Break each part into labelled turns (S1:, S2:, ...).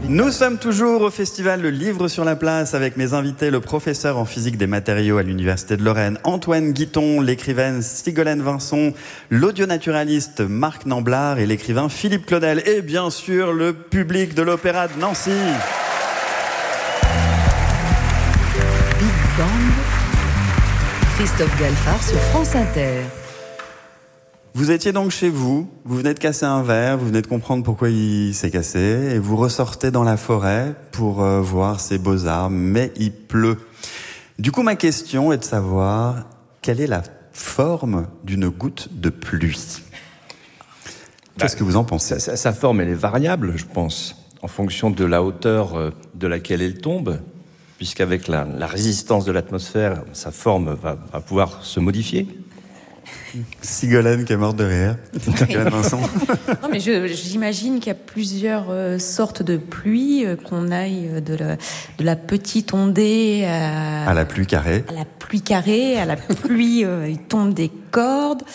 S1: Nous sommes toujours au festival Le Livre sur la Place avec mes invités, le professeur en physique des matériaux à l'Université de Lorraine, Antoine Guiton, l'écrivaine Sigolène Vincent, l'audionaturaliste Marc Namblard et l'écrivain Philippe Claudel. Et bien sûr, le public de l'Opéra de Nancy.
S2: Big Bang, Christophe Galfard sur France Inter.
S1: Vous étiez donc chez vous, vous venez de casser un verre, vous venez de comprendre pourquoi il s'est cassé, et vous ressortez dans la forêt pour voir ces beaux arbres, mais il pleut. Du coup, ma question est de savoir quelle est la forme d'une goutte de pluie. Qu'est-ce que vous en pensez ?
S3: Sa forme, elle est variable, je pense, en fonction de la hauteur de laquelle elle tombe, puisqu'avec la résistance de l'atmosphère, sa forme va pouvoir se modifier.
S1: Sigolène qui est morte de rire. Sigolène Vincent.
S4: Non, mais j'imagine qu'il y a plusieurs sortes de pluie, qu'on aille de la petite ondée
S1: à la pluie carrée.
S4: À la pluie carrée, à la pluie, il tombe des cordes.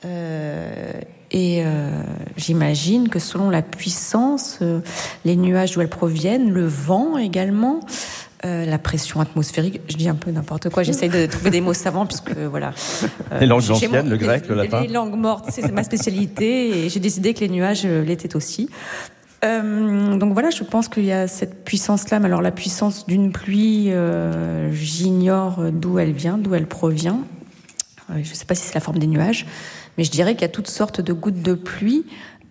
S4: J'imagine que selon la puissance, les nuages d'où elles proviennent, le vent également, la pression atmosphérique, je dis un peu n'importe quoi, j'essaye de trouver des mots savants puisque voilà.
S3: Les langues anciennes, le grec, le latin.
S4: Les langues mortes, c'est ma spécialité et j'ai décidé que les nuages l'étaient aussi. Donc voilà, je pense qu'il y a cette puissance-là, mais alors la puissance d'une pluie, j'ignore d'où elle vient, d'où elle provient. Je ne sais pas si c'est la forme des nuages, mais je dirais qu'il y a toutes sortes de gouttes de pluie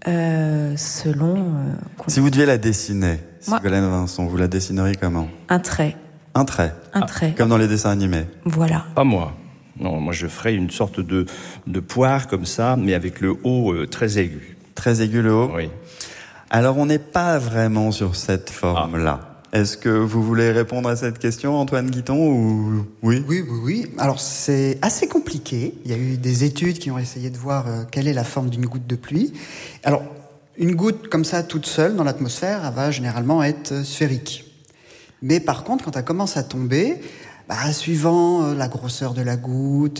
S4: selon...
S1: Si vous deviez la dessiner, Sigolène Vincent, vous la dessineriez comment ?
S4: Un trait.
S1: Un trait.
S4: Un trait.
S1: Comme dans les dessins animés.
S4: Voilà.
S3: Pas moi. Non, moi je ferais une sorte de poire comme ça, mais avec le haut très aigu.
S1: Très aigu le haut ?
S3: Oui.
S1: Alors on n'est pas vraiment sur cette forme-là. Est-ce que vous voulez répondre à cette question, Antoine Guiton, ou oui ?
S5: Oui. Alors c'est assez compliqué. Il y a eu des études qui ont essayé de voir quelle est la forme d'une goutte de pluie. Alors une goutte comme ça toute seule dans l'atmosphère, elle va généralement être sphérique. Mais par contre, quand elle commence à tomber, suivant la grosseur de la goutte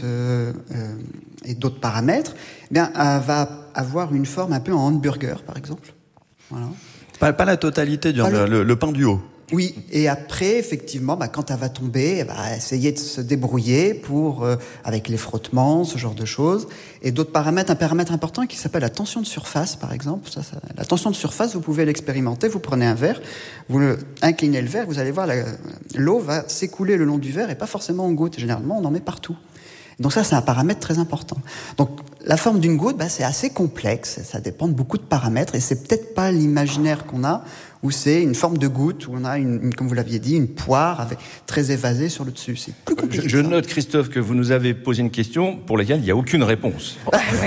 S5: et d'autres paramètres, elle va avoir une forme un peu en hamburger, par exemple. Voilà.
S1: Pas la totalité du le pain du haut.
S5: Oui, et après, effectivement, quand elle va tomber, elle va essayer de se débrouiller pour, avec les frottements, ce genre de choses. Et d'autres paramètres, un paramètre important qui s'appelle la tension de surface, par exemple. La tension de surface, vous pouvez l'expérimenter. Vous prenez un verre, vous inclinez le verre, vous allez voir, l'eau va s'écouler le long du verre et pas forcément en gouttes. Généralement, on en met partout. Donc ça, c'est un paramètre très important. Donc la forme d'une goutte, c'est assez complexe, ça dépend de beaucoup de paramètres, et c'est peut-être pas l'imaginaire qu'on a, où c'est une forme de goutte, où on a, comme vous l'aviez dit, une poire très évasée sur le dessus. C'est plus compliqué.
S3: Je note, Christophe, que vous nous avez posé une question pour laquelle il n'y a aucune réponse.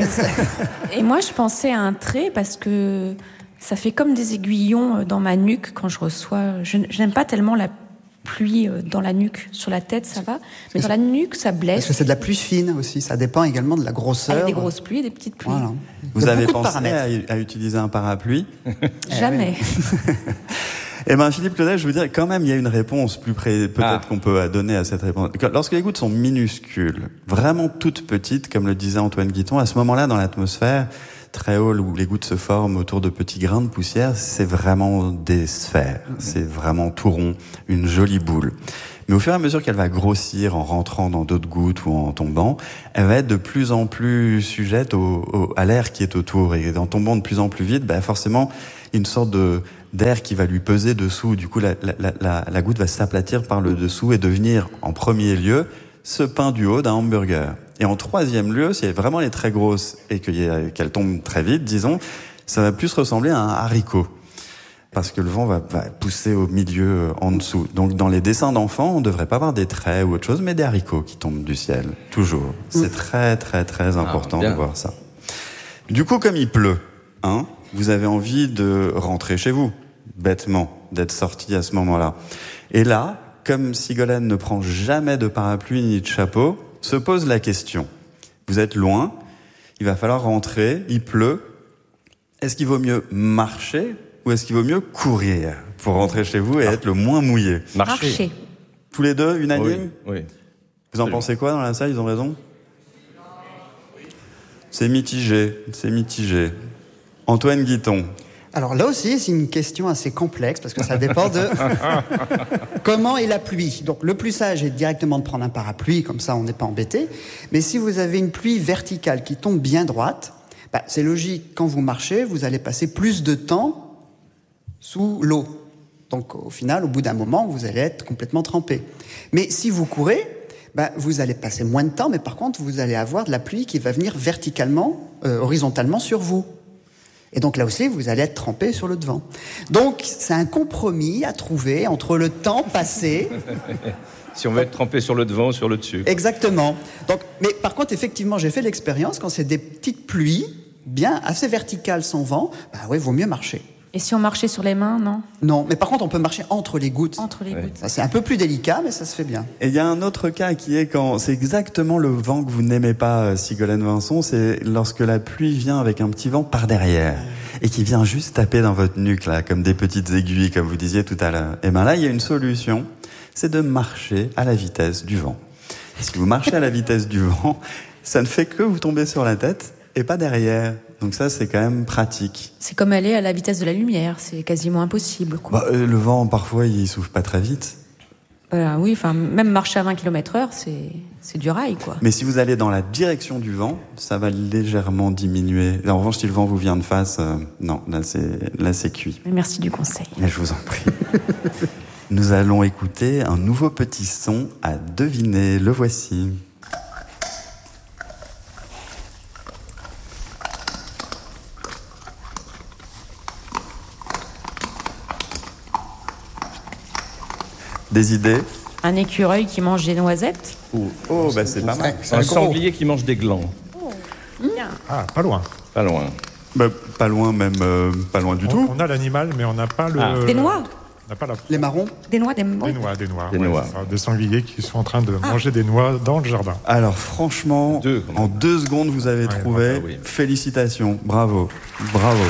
S4: Et moi, je pensais à un trait, parce que ça fait comme des aiguillons dans ma nuque quand je reçois... Je n'aime pas tellement la pluie dans la nuque, sur la tête ça va, mais dans la nuque ça blesse.
S5: Parce que c'est de la pluie fine aussi, ça dépend également de la grosseur.
S4: Avec des grosses pluies et des petites pluies. Voilà.
S1: Vous avez pensé à utiliser un parapluie ?
S4: Jamais.
S1: Eh bien, Philippe Claudel, je veux dire, quand même, il y a une réponse peut-être qu'on peut donner à cette réponse. Lorsque les gouttes sont minuscules, vraiment toutes petites, comme le disait Antoine Guiton, à ce moment-là, dans l'atmosphère, très haut, où les gouttes se forment autour de petits grains de poussière, c'est vraiment des sphères. C'est vraiment tout rond, une jolie boule. Mais au fur et à mesure qu'elle va grossir en rentrant dans d'autres gouttes ou en tombant, elle va être de plus en plus sujette à l'air qui est autour. Et en tombant de plus en plus vite, forcément, une sorte d'air qui va lui peser dessous. Du coup, la goutte va s'aplatir par le dessous et devenir, en premier lieu, ce pain du haut d'un hamburger. Et en troisième lieu, si vraiment elle est très grosse et qu'elle tombe très vite, disons, ça va plus ressembler à un haricot. Parce que le vent va pousser au milieu, en dessous. Donc dans les dessins d'enfants, on ne devrait pas avoir des traits ou autre chose, mais des haricots qui tombent du ciel. Toujours. C'est très très très important de voir ça. Du coup, comme il pleut, vous avez envie de rentrer chez vous, bêtement, d'être sorti à ce moment-là. Et là, comme Sigolène ne prend jamais de parapluie ni de chapeau, se pose la question. Vous êtes loin, il va falloir rentrer, il pleut. Est-ce qu'il vaut mieux marcher ou est-ce qu'il vaut mieux courir pour rentrer chez vous et être le moins mouillé ?
S4: Marcher.
S1: Tous les deux, unanime ?
S3: Oui.
S1: Vous en pensez quoi dans la salle ? Ils ont raison ? C'est mitigé. Antoine Guiton.
S5: Alors là aussi, c'est une question assez complexe parce que ça dépend de comment est la pluie. Donc le plus sage est directement de prendre un parapluie, comme ça on n'est pas embêté. Mais si vous avez une pluie verticale qui tombe bien droite, c'est logique, quand vous marchez, vous allez passer plus de temps sous l'eau. Donc au final, au bout d'un moment, vous allez être complètement trempé. Mais si vous courez, vous allez passer moins de temps, mais par contre, vous allez avoir de la pluie qui va venir verticalement, horizontalement sur vous. Et donc là aussi, vous allez être trempé sur le devant. Donc c'est un compromis à trouver entre le temps passé...
S3: Si on veut être trempé sur le devant ou sur le dessus.
S5: Exactement. Donc, mais par contre, effectivement, j'ai fait l'expérience, quand c'est des petites pluies, bien assez verticales sans vent, oui, vaut mieux marcher.
S4: Et si on marchait sur les mains, non?
S5: Non, mais par contre, on peut marcher entre les gouttes.
S4: Entre les gouttes.
S5: Ça, c'est un peu plus délicat, mais ça se fait bien.
S1: Et il y a un autre cas qui est quand c'est exactement le vent que vous n'aimez pas, Sigolène Vincent, c'est lorsque la pluie vient avec un petit vent par derrière et qui vient juste taper dans votre nuque, là, comme des petites aiguilles, comme vous disiez tout à l'heure. Et là, il y a une solution, c'est de marcher à la vitesse du vent. Et si vous marchez à la vitesse du vent, ça ne fait que vous tomber sur la tête et pas derrière. Donc ça, c'est quand même pratique.
S4: C'est comme aller à la vitesse de la lumière, c'est quasiment impossible, quoi.
S1: Le vent, parfois, il souffle pas très vite.
S4: Oui, même marcher à 20 km/h, c'est du rail, quoi.
S1: Mais si vous allez dans la direction du vent, ça va légèrement diminuer. En revanche, si le vent vous vient de face, non, là c'est cuit.
S4: Merci du conseil.
S1: Mais je vous en prie. Nous allons écouter un nouveau petit son à deviner. Le voici. Des idées?
S4: Un écureuil qui mange des noisettes.
S1: C'est pas mal.
S3: Un sanglier qui mange des glands.
S4: Bien.
S6: Ah, pas loin.
S3: Pas loin.
S1: Pas loin même, pas loin du tout.
S6: On a l'animal, mais on n'a pas le...
S4: Des noix.
S6: On n'a pas la...
S5: Les marrons?
S4: Des noix,
S6: Des noix.
S3: Des
S6: Ouais,
S3: noix.
S6: c'est ça. Des sangliers qui sont en train de manger des noix dans le jardin.
S1: Alors franchement, en 2 secondes, vous avez trouvé.
S3: oui.
S1: Félicitations, bravo. Bravo.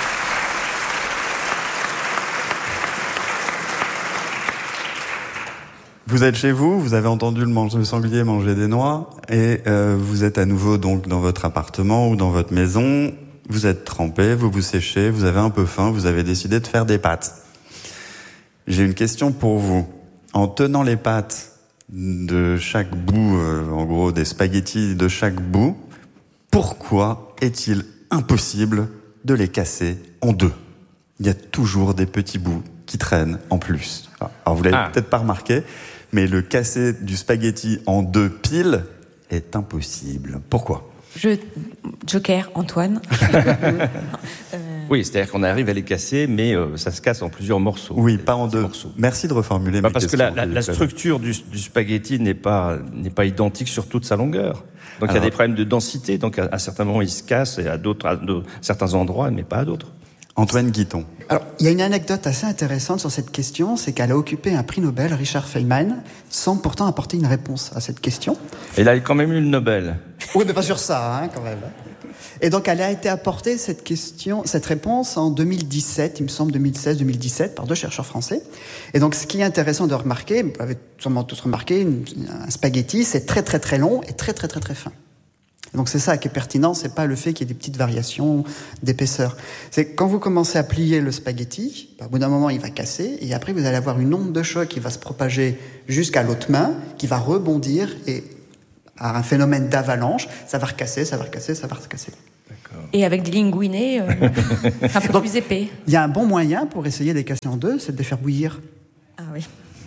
S1: Vous êtes chez vous, vous avez entendu le sanglier manger des noix, et vous êtes à nouveau donc dans votre appartement ou dans votre maison, vous êtes trempé, vous vous séchez, vous avez un peu faim, vous avez décidé de faire des pâtes. J'ai une question pour vous. En tenant les pâtes de chaque bout, en gros des spaghettis de chaque bout, pourquoi est-il impossible de les casser en 2? Il y a toujours des petits bouts qui traînent en plus. Alors vous l'avez peut-être pas remarqué, mais le casser du spaghetti en 2 piles est impossible. Pourquoi?
S4: Joker, Antoine.
S3: Oui, c'est-à-dire qu'on arrive à les casser, mais ça se casse en plusieurs morceaux.
S1: Oui, pas en 2. Merci de reformuler ma
S3: question. Parce que la structure du spaghetti n'est pas identique sur toute sa longueur. Donc il y a des problèmes de densité. Donc à certains moments, il se casse, et à certains endroits, mais pas à d'autres.
S1: Antoine Guiton.
S5: Alors, il y a une anecdote assez intéressante sur cette question, c'est qu'elle a occupé un prix Nobel, Richard Feynman, sans pourtant apporter une réponse à cette question.
S3: Et là, il a quand même eu le Nobel.
S5: Oui, mais pas sur ça, quand même. Et donc, elle a été apportée, cette réponse, en 2017, il me semble 2016-2017, par 2 chercheurs français. Et donc, ce qui est intéressant de remarquer, vous avez sûrement tous remarqué, un spaghetti, c'est très très très long et très très très très fin. Donc c'est ça qui est pertinent, c'est pas le fait qu'il y ait des petites variations d'épaisseur. C'est quand vous commencez à plier le spaghetti, au bout d'un moment il va casser, et après vous allez avoir une onde de choc qui va se propager jusqu'à l'autre main, qui va rebondir, et à un phénomène d'avalanche, ça va recasser, ça va recasser, ça va recasser.
S4: Et avec des linguinés, un peu plus épais.
S5: Il y a un bon moyen pour essayer de les casser en 2, c'est de les faire bouillir.
S4: Ah oui.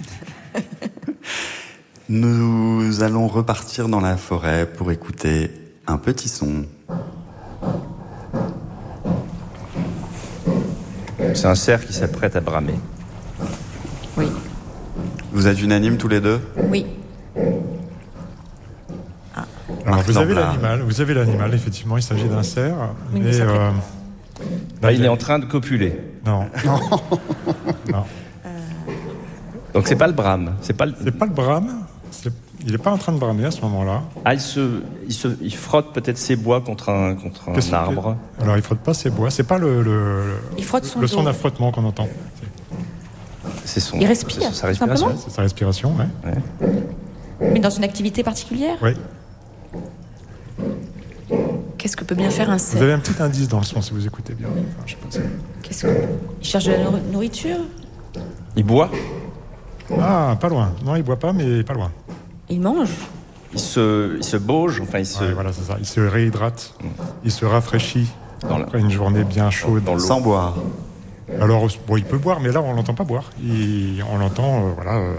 S1: Nous allons repartir dans la forêt pour écouter un petit son.
S3: C'est un cerf qui s'apprête à bramer.
S4: Oui.
S1: Vous êtes unanimes tous les deux?
S4: Oui.
S6: Alors, vous avez l'animal, effectivement, il s'agit d'un cerf.
S4: Oui,
S6: et,
S3: il est en train de copuler.
S6: Non. Non.
S3: Donc c'est pas le brame.
S6: C'est pas le brame. Il n'est pas en train de bramer à ce moment-là.
S3: Ah, il frotte peut-être ses bois contre un arbre.
S6: Alors il frotte pas ses bois. C'est pas le son d'un frottement qu'on entend.
S3: C'est son.
S4: Il respire.
S3: C'est sa respiration.
S6: C'est sa respiration, ouais.
S4: Mais dans une activité particulière?
S6: Oui.
S4: Qu'est-ce que peut bien faire un cerf?
S6: Vous avez un petit indice dans le son si vous écoutez bien. Enfin, je sais pas
S4: si... Il cherche de la nourriture?
S3: Il boit?
S6: Ah, pas loin. Non, il boit pas, mais pas loin.
S4: Il mange?
S3: Il se bauge, enfin
S6: Ouais, voilà, c'est ça. Il se réhydrate, il se rafraîchit après une journée bien chaude.
S3: Dans l'eau.
S1: Sans boire.
S6: Alors, bon, il peut boire, mais là, on l'entend pas boire. On l'entend,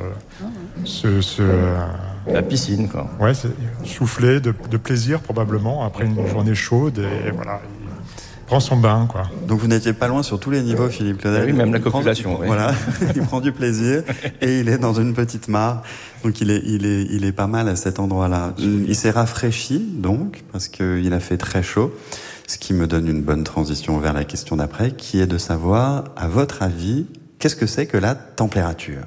S3: la piscine, quoi.
S6: Ouais, c'est souffler de plaisir, probablement, après une journée chaude, et voilà, il prend son bain, quoi.
S1: Donc vous n'étiez pas loin sur tous les niveaux, Philippe Claudel.
S3: Oui, même la copulation. Oui.
S1: Voilà, il prend du plaisir, et il est dans une petite mare. Donc il est pas mal à cet endroit-là. Il s'est rafraîchi, donc, parce qu'il a fait très chaud. Ce qui me donne une bonne transition vers la question d'après, qui est de savoir, à votre avis, qu'est-ce que c'est que la température?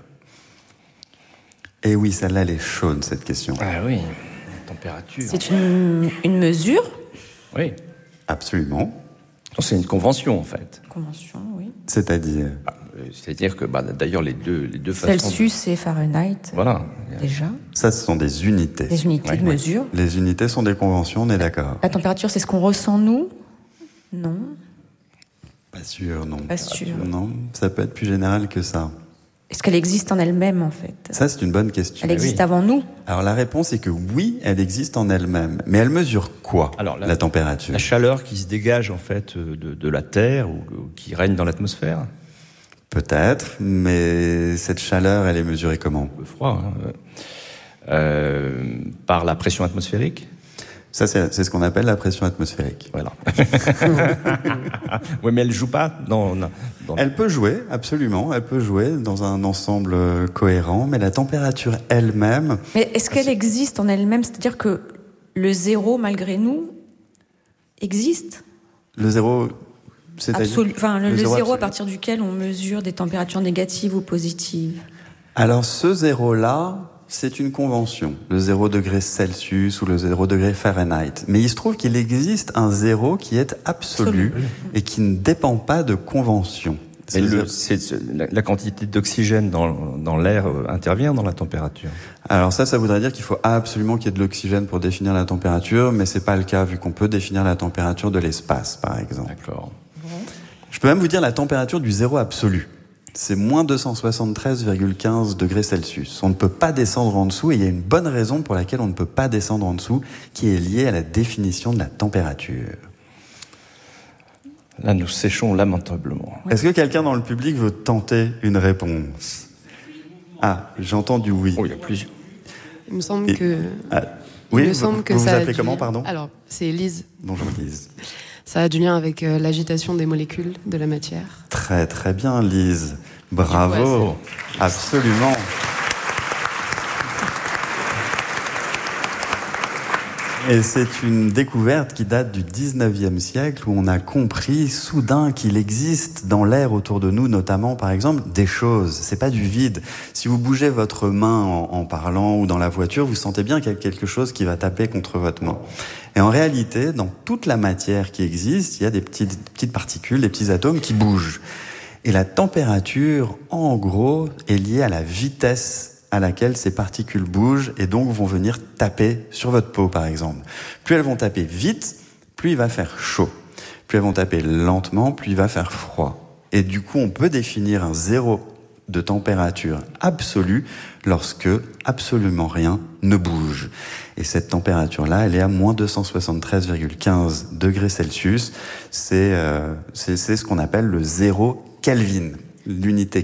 S1: Et oui, celle-là, elle est chaude, cette question.
S3: Ah oui, la température.
S4: C'est une mesure?
S3: Oui.
S1: Absolument.
S3: C'est une convention, en fait.
S4: Convention, oui.
S1: C'est-à-dire?
S3: C'est-à-dire que, d'ailleurs, les deux façons...
S4: Celsius et Fahrenheit.
S3: Voilà.
S4: Déjà.
S1: Ça, ce sont des unités.
S4: Des unités de mesure.
S1: Les unités sont des conventions, on est d'accord.
S4: La température, c'est ce qu'on ressent, nous? Non.
S1: Pas sûr, non.
S4: Pas sûr.
S1: Non, ça peut être plus général que ça.
S4: Est-ce qu'elle existe en elle-même, en fait?
S1: Ça, c'est une bonne question.
S4: Elle existe avant nous?
S1: Alors, la réponse est que oui, elle existe en elle-même. Mais elle mesure quoi, la température?
S3: La chaleur qui se dégage, en fait, de la Terre ou qui règne dans l'atmosphère.
S1: Peut-être, mais cette chaleur, elle est mesurée comment?
S3: Le froid, par la pression atmosphérique.
S1: Ça, c'est ce qu'on appelle la pression atmosphérique.
S3: Voilà. Oui, mais elle joue pas dans...
S1: Elle peut jouer, absolument. Elle peut jouer dans un ensemble cohérent, mais la température elle-même...
S4: Mais est-ce qu'elle existe en elle-même? C'est-à-dire que le zéro, malgré nous, existe?
S1: Le zéro...
S4: le zéro à partir duquel on mesure des températures négatives ou positives.
S1: Alors ce zéro-là, c'est une convention, le 0 degré Celsius ou le 0 degré Fahrenheit. Mais il se trouve qu'il existe un zéro qui est absolu et qui ne dépend pas de convention.
S3: La quantité d'oxygène dans l'air intervient dans la température.
S1: Alors ça voudrait dire qu'il faut absolument qu'il y ait de l'oxygène pour définir la température, mais c'est pas le cas vu qu'on peut définir la température de l'espace, par exemple.
S3: D'accord.
S1: Je peux même vous dire la température du zéro absolu. C'est moins 273,15 degrés Celsius. On ne peut pas descendre en dessous et il y a une bonne raison pour laquelle on ne peut pas descendre en dessous qui est liée à la définition de la température.
S3: Là, nous séchons lamentablement.
S1: Est-ce que quelqu'un dans le public veut tenter une réponse? Ah, j'entends du oui.
S3: Oh, il y a plusieurs.
S7: Il me semble que...
S1: oui,
S7: il me semble que
S1: vous
S7: ça
S1: appelez comment, pardon?
S7: Alors, c'est Lise.
S1: Bonjour Lise.
S7: Ça a du lien avec l'agitation des molécules de la matière.
S1: Très très bien Lise. Bravo. Ouais, absolument. Et c'est une découverte qui date du 19e siècle où on a compris soudain qu'il existe dans l'air autour de nous, notamment par exemple, des choses. C'est pas du vide. Si vous bougez votre main en parlant ou dans la voiture, vous sentez bien qu'il y a quelque chose qui va taper contre votre main. Et en réalité, dans toute la matière qui existe, il y a des petites particules, des petits atomes qui bougent. Et la température, en gros, est liée à la vitesse à laquelle ces particules bougent et donc vont venir taper sur votre peau, par exemple. Plus elles vont taper vite, plus il va faire chaud. Plus elles vont taper lentement, plus il va faire froid. Et du coup, on peut définir un zéro de température absolue lorsque absolument rien ne bouge. Et cette température-là, elle est à moins 273,15 degrés Celsius. C'est ce qu'on appelle le zéro Kelvin. L'unité